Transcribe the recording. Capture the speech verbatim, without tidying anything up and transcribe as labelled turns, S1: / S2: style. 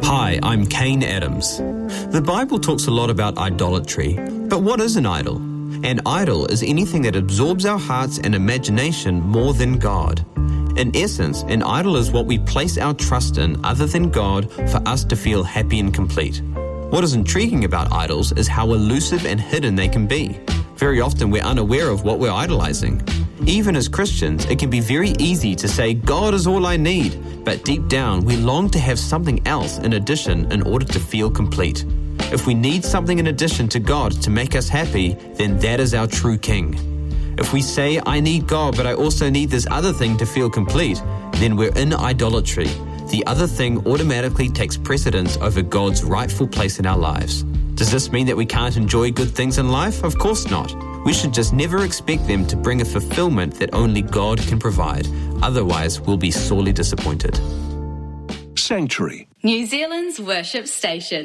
S1: Hi, I'm Kane Adams. The Bible talks a lot about idolatry, but what is an idol? An idol is anything that absorbs our hearts and imagination more than God. In essence, an idol is what we place our trust in other than God for us to feel happy and complete. What is intriguing about idols is how elusive and hidden they can be. Very often we're unaware of what we're idolizing. Even as Christians, it can be very easy to say, God is all I need, but deep down we long to have something else in addition in order to feel complete. If we need something in addition to God to make us happy, then that is our true king. If we say, I need God, but I also need this other thing to feel complete, then we're in idolatry. The other thing automatically takes precedence over God's rightful place in our lives. Does this mean that we can't enjoy good things in life? Of course not. We should just never expect them to bring a fulfillment that only God can provide. Otherwise, we'll be sorely disappointed.
S2: Sanctuary,
S3: New Zealand's worship station.